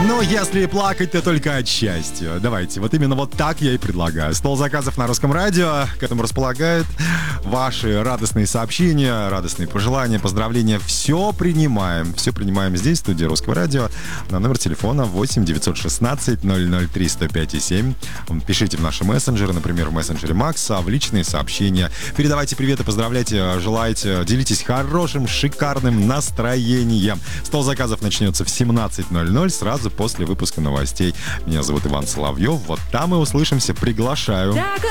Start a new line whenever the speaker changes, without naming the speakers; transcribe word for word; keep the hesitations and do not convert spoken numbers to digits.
Ну, если плакать, то только от счастья. Давайте, вот именно вот так я и предлагаю. Стол заказов на Русском радио к этому располагает. Ваши радостные сообщения, радостные пожелания, поздравления. Все принимаем. Все принимаем здесь, в студии Русского радио. На номер телефона восемь девятьсот шестнадцать ноль ноль три сто пять и семь. Пишите в наши мессенджеры, например, в мессенджере Макса, в личные сообщения. Передавайте приветы, поздравляйте, желайте, делитесь хорошим, шикарным настроением. Стол заказов начнется в семнадцать ноль ноль, сразу после выпуска новостей. Меня зовут Иван Соловьев. Вот там мы услышимся. Приглашаю.
Так